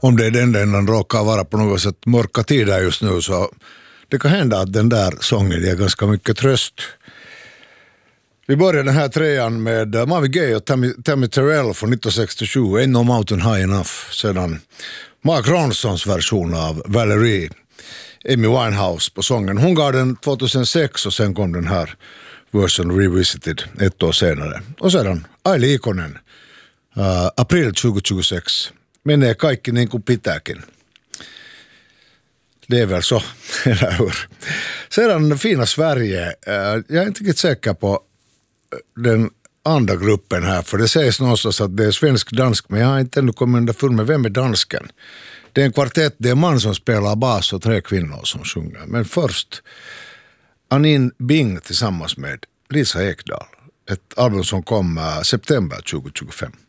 om det är den råkar vara på något sätt mörka tider just nu, så det kan hända att den där sången ger ganska mycket tröst. Vi börjar den här trean med Marvin Gaye och Tammy Terrell från 1967, Ain't No Mountain High Enough. Sedan Mark Ronsons version av Valerie, Amy Winehouse på sången. Hon gav den 2006 och sen kom den här version Revisited ett år senare. Och sedan Aili Ikonen, april 2026. Menee kaikki niin kuin pitääkin. Det är väl så, eller hur? Sedan fina Sverige. Jag är inte riktigt säker på den andra gruppen här, för det sägs någonstans att det är svensk-dansk, men jag har inte ännu kommit underfund med vem är dansken. Det är en kvartett, det är en man som spelar bas och 3 kvinnor som sjunger. Men först Anin Bing tillsammans med Lisa Ekdahl. Ett album som kom september 2025.